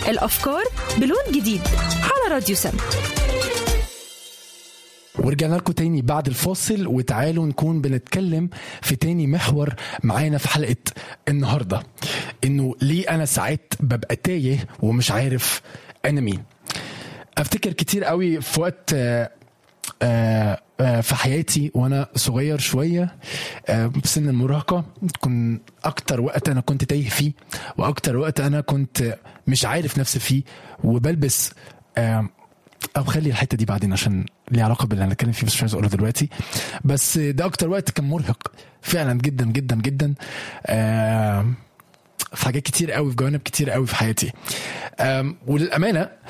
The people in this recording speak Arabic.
الأفكار بلون جديد على راديو سم. ورجعنا لكم تاني بعد الفاصل، وتعالوا نكون بنتكلم في تاني محور معانا في حلقة النهاردة، إنه ليه أنا ساعات ببقى تايه ومش عارف أنا مين. أفتكر كتير قوي في وقت في حياتي وأنا صغير شوية بسن المراهقة، كنت أكتر وقت أنا كنت تايه فيه، وأكتر وقت أنا كنت مش عارف نفسي فيه، وبلبس او خلي الحته دي بعدين عشان ليه علاقه باللي انا اتكلم فيه، بس مش عايز اقوله دلوقتي. بس ده اكتر وقت كان مرهق فعلا جدا جدا جدا في حاجات كتير قوي، في جوانب كتير قوي في حياتي. وللامانه